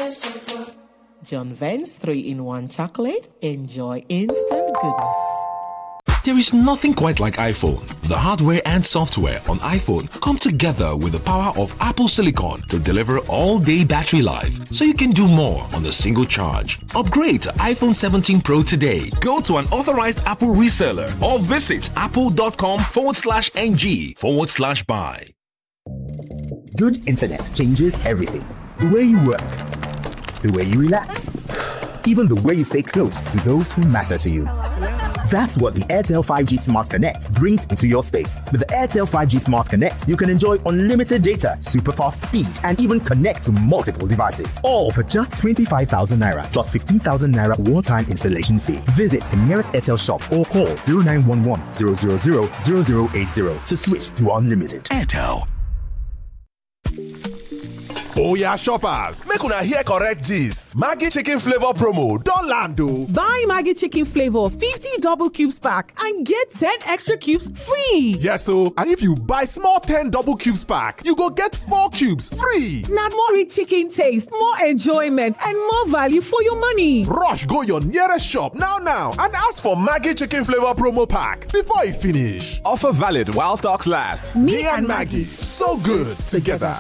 John Vance 3-in-1 chocolate. Enjoy instant goodness. There is nothing quite like iPhone. The hardware and software on iPhone come together with the power of Apple Silicon to deliver all-day battery life, so you can do more on a single charge. Upgrade to iPhone 17 Pro today. Go to an authorized Apple reseller or visit apple.com/ng/buy. Good internet changes everything. The way you work, the way you relax, even the way you stay close to those who matter to you. That's what the Airtel 5G Smart Connect brings into your space. With the Airtel 5G Smart Connect, you can enjoy unlimited data, super fast speed, and even connect to multiple devices. All for just 25,000 Naira plus 15,000 Naira one-time installation fee. Visit the nearest Airtel shop or call 0911 000 0080 to switch to unlimited. Airtel. Oh yeah, shoppers, make una hear correct gist. Maggi chicken flavor promo don land o. Buy Maggi chicken flavor 50 double cubes pack and get 10 extra cubes free. Yes o, and if you buy small 10 double cubes pack, you go get 4 cubes free. Na more rich chicken taste, more enjoyment, and more value for your money. Rush go your nearest shop now and ask for Maggi chicken flavor promo pack before e finish. Offer valid while stocks last. Me and Maggi, so good together.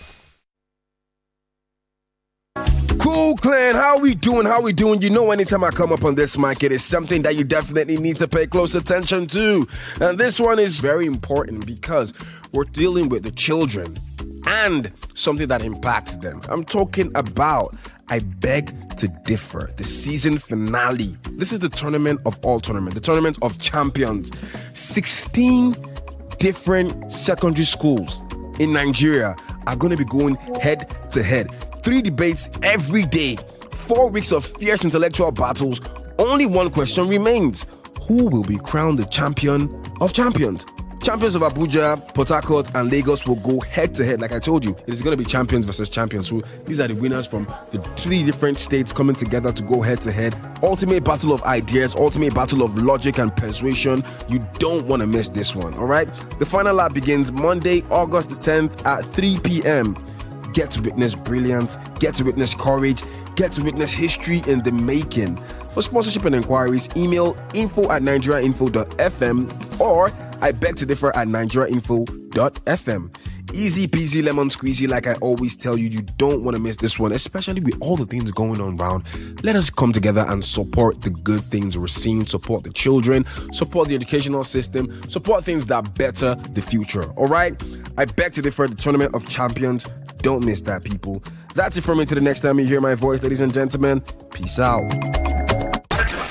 Cool Clan, how we doing? You know, anytime I come up on this mic, it is something that you definitely need to pay close attention to. And this one is very important because we're dealing with the children and something that impacts them. I'm talking about I Beg to Differ, the season finale. This is the tournament of all tournaments, the tournament of champions. 16 different secondary schools in Nigeria are going to be going head to head. 3 debates every day, 4 weeks of fierce intellectual battles. Only one question remains. Who will be crowned the champion of champions? Champions of Abuja, Port Harcourt, and Lagos will go head to head. Like I told you, it is going to be champions versus champions. So these are the winners from the 3 different states coming together to go head to head. Ultimate battle of ideas, ultimate battle of logic and persuasion. You don't want to miss this one, all right? The final lap begins Monday, August the 10th at 3 p.m. Get to witness brilliance, get to witness courage, get to witness history in the making. For sponsorship and inquiries, email info@nigeriainfo.fm or I beg to differ at nigeriainfo.fm. Easy peasy lemon squeezy, like I always tell you, you don't want to miss this one, especially with all the things going on around. Let us come together and support the good things we're seeing, support the children, support the educational system, support things that better the future, all right? I beg to differ, the Tournament of Champions. Don't miss that, people. That's it from me. To the next time you hear my voice, ladies and gentlemen. Peace out.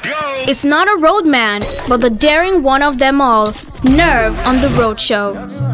It's not a road man, but the daring one of them all, Nerve on the Road Show.